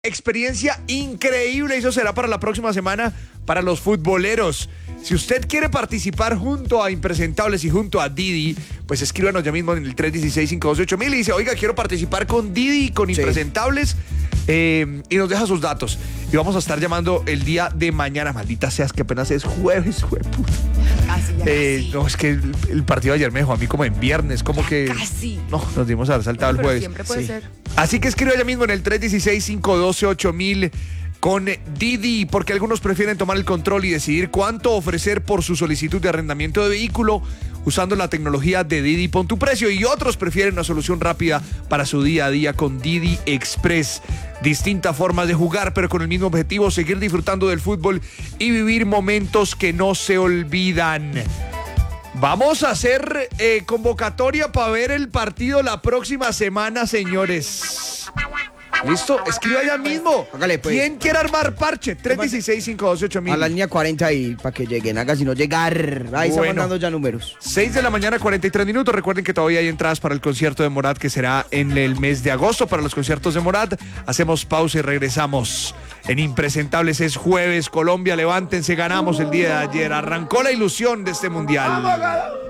Experiencia increíble, eso será para la próxima semana para los futboleros. Si usted quiere participar junto a Impresentables y junto a Didi, pues escríbanos ya mismo en el 316-512-8000 y dice, oiga, quiero participar con Didi y con Impresentables, y nos deja sus datos. Y vamos a estar llamando el día de mañana, maldita seas que apenas es jueves, jueputa. No, es que el partido de ayer me dejó a mí como en viernes, como que... Casi. No, nos dimos a haber saltado el jueves. Siempre puede ser. Así que escriba ya mismo en el 316-512-8000 con Didi, porque algunos prefieren tomar el control y decidir cuánto ofrecer por su solicitud de arrendamiento de vehículo usando la tecnología de Didi Pon tu Precio, y otros prefieren una solución rápida para su día a día con Didi Express. Distintas formas de jugar, pero con el mismo objetivo, seguir disfrutando del fútbol y vivir momentos que no se olvidan. Vamos a hacer convocatoria para ver el partido la próxima semana, señores. ¿Listo? Escriba ya mismo. Hágale, pues. ¿Quién quiere armar parche? 316-512-8000. A la línea 40 ahí, para que lleguen, haga sino llegar. Ahí están mandando ya números. 6 de la mañana, 43 minutos. Recuerden que todavía hay entradas para el concierto de Morat, que será en el mes de agosto. Para los conciertos de Morat, hacemos pausa y regresamos. En Impresentables es jueves. Colombia, levántense, ganamos el día de ayer. Arrancó la ilusión de este mundial.